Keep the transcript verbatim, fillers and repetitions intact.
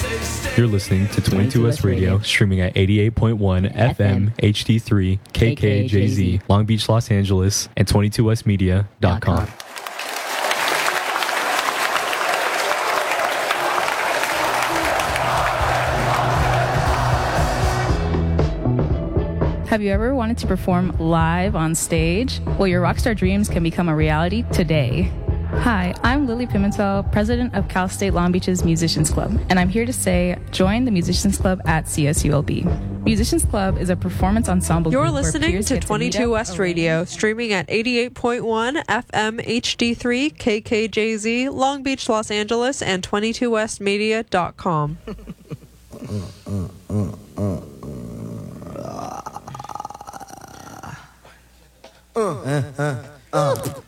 You're listening to twenty-two S Radio, streaming at eighty-eight point one F M, H D three, K K J Z, Long Beach, Los Angeles, and twenty-two S media dot com. Have you ever wanted to perform live on stage? Well, your rockstar dreams can become a reality today. Hi, I'm Lily Pimentel, president of Cal State Long Beach's Musicians Club, and I'm here to say join the Musicians Club at C S U L B. Musicians Club is a performance ensemble You're group listening where peers to get to twenty-two meet up, West Radio, arrange- streaming at eighty-eight point one F M H D three, K K J Z, Long Beach, Los Angeles, and twenty-two west media dot com. Uh, uh, uh, uh.